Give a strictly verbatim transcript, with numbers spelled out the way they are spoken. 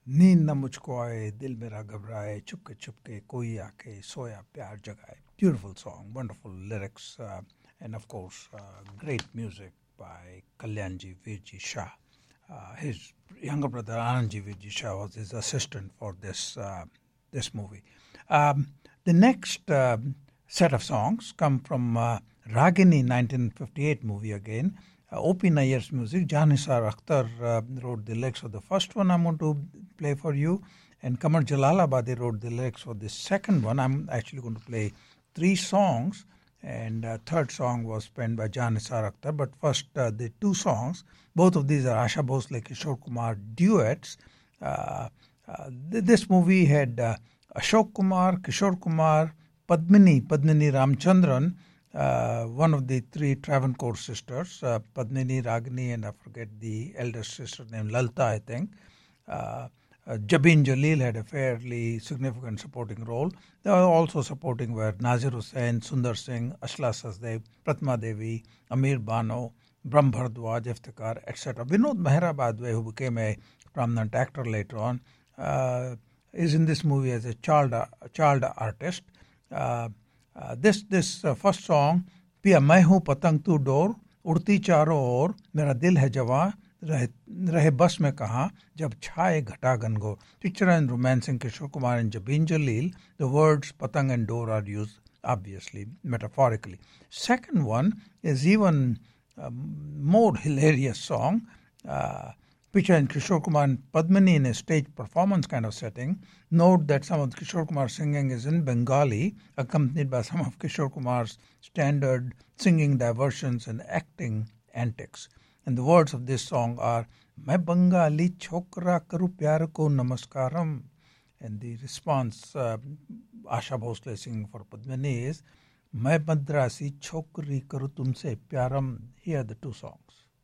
नींद न मुझको आए दिल मेरा घबराए चुपके चुपके कोई आके सोया प्यार जगाए. Beautiful song, wonderful lyrics, uh, and of course uh, great music by Kalyanji Virji Shah. Uh, his younger brother Anandji Virji Shah was his assistant for this uh, this movie. Um, the next uh, set of songs come from uh, Ragini nineteen fifty-eight movie again. Uh, O P Nayyar's music. Janisar Akhtar uh, wrote the lyrics for the first one I'm going to play for you, and Kamar Jalalabadi wrote the lyrics for the second one. I'm actually going to play three songs, and uh, third song was penned by Janisar Akhtar. But first, uh, the two songs, both of these are Asha Bhosle, Kishore Kumar duets. Uh, uh, th- this movie had uh, Ashok Kumar, Kishore Kumar, Padmini, Padmini Ramchandran, uh, one of the three Travancore sisters, uh, Padmini, Ragini, and I forget the elder sister named Lalta, I think. Uh, uh, Jabin Jalil had a fairly significant supporting role. They were also supporting were Nazir Hussain, Sundar Singh, Ashla Sachdev, Pratma Devi, Amir Bano, Brahm Bharadwaj, Iftikhar, et cetera. Vinod Mehra Badwe, who became a prominent actor later on, uh, is in this movie as a child, child artist. Uh, uh, this this uh, first song, पिया मैं हूँ पतंग तू door उड़ती चारों ओर मेरा दिल है जवां रहे, रहे बस में कहाँ जब छाए घटा घनघोर. Picture and romancing Kishore Kumar and Jabin Jalil. The words patang and door are used obviously metaphorically. Second one is even um, more hilarious song. Uh, Picture and Kishore Kumar and Padmini in a stage performance kind of setting. Note that some of Kishore Kumar's singing is in Bengali, accompanied by some of Kishore Kumar's standard singing diversions and acting antics. And the words of this song are, "Main Bengali chokra karu pyar ko namaskaram." And the response, uh, Asha Bhosle singing for Padmini is, "Main Madrasi chokri karu tumse pyaram." Here are the two songs.